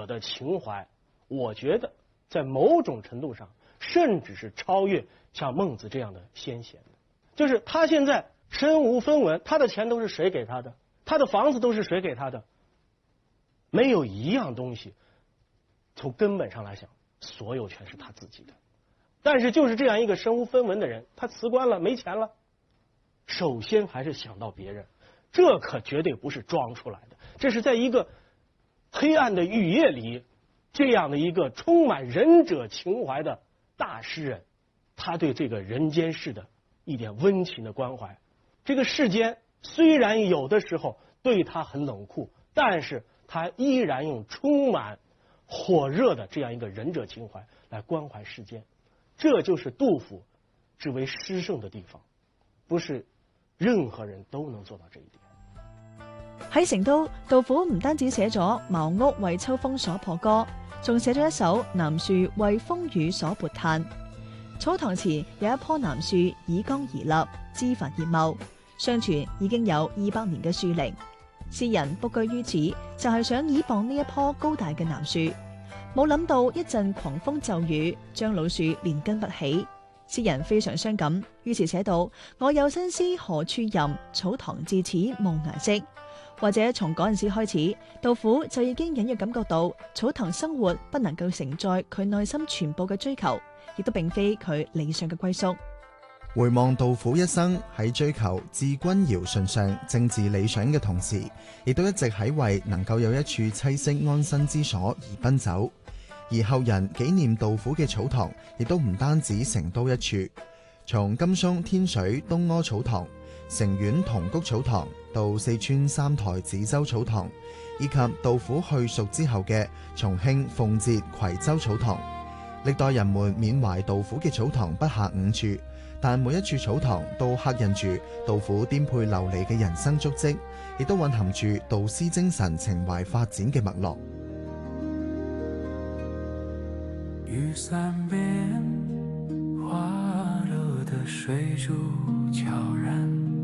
的情怀，我觉得在某种程度上甚至是超越像孟子这样的先贤的。就是他现在身无分文，他的钱都是谁给他的？他的房子都是谁给他的？没有一样东西从根本上来讲所有权是他自己的。但是就是这样一个身无分文的人，他辞官了，没钱了，首先还是想到别人，这可绝对不是装出来的，这是在一个黑暗的雨夜里，这样的一个充满仁者情怀的大诗人，他对这个人间世的一点温情的关怀。这个世间虽然有的时候对他很冷酷，但是他依然用充满火热的这样一个仁者情怀来关怀世间。这就是杜甫之为诗圣的地方，不是任何人都能做到这一點。 喺成都，杜甫唔單止寫咗《茅屋為秋風所破歌》，仲寫咗一首《南樹為風雨所撥嘆》。草堂前有一棵南樹，倚江而立，枝繁葉茂，相傳已經有200年嘅樹齡。詩人卜居於此，就係想倚傍呢一棵高大嘅南樹。冇諗到一陣狂風驟雨，將老樹連根拔起。詩人非常傷感，於是寫到：我有新詩何處吟？草堂至此無涯色。或者從嗰陣時開始，杜甫就已經隱約感覺到草堂生活不能夠承載佢內心全部嘅追求，亦都並非佢理想嘅歸宿。 回望杜甫一生喺追求治君堯舜上政治理想嘅同時，亦都一直喺為能夠有一處棲息安身之所而奔走。而後人紀念杜甫嘅草堂，亦都唔單止成都一處，從甘肅天水東柯草堂、成縣銅谷草堂到四川三台梓州草堂，以及杜甫去蜀之後嘅重慶奉節夔州草堂，歷代人們緬懷杜甫嘅草堂不下5處，但每一處草堂都刻印住杜甫顛沛流離嘅人生足跡，亦都蘊含住杜詩精神情懷發展嘅脈絡。 雨伞边，花落的水珠悄然